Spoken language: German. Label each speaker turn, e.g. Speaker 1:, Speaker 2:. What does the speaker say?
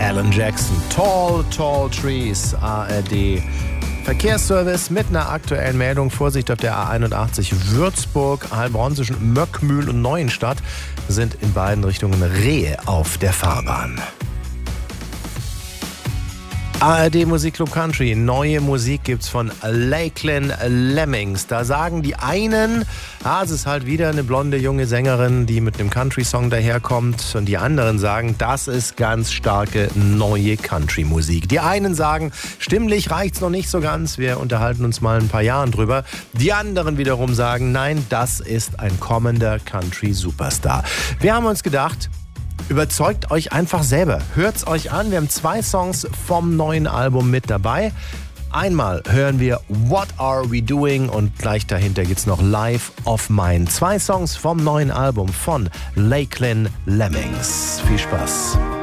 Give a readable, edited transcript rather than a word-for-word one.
Speaker 1: Alan Jackson. Tall, Tall Trees, ARD. Verkehrsservice mit einer aktuellen Meldung. Vorsicht auf der A81 Würzburg, Heilbronn zwischen Möckmühl und Neuenstadt sind in beiden Richtungen Rehe auf der Fahrbahn. ARD Musikclub Country. Neue Musik gibt's von Lachlan Lemmings. Da sagen die einen, es ist halt wieder eine blonde junge Sängerin, die mit einem Country-Song daherkommt. Und die anderen sagen, das ist ganz starke neue Country-Musik. Die einen sagen, stimmlich reicht's noch nicht so ganz. Wir unterhalten uns mal ein paar Jahren drüber. Die anderen wiederum sagen, nein, das ist ein kommender Country-Superstar. Wir haben uns gedacht, überzeugt euch einfach selber. Hört's euch an. Wir haben 2 Songs vom neuen Album mit dabei. Einmal hören wir What Are We Doing und gleich dahinter gibt's noch Life of Mine. 2 Songs vom neuen Album von Lachlan Lemmings. Viel Spaß.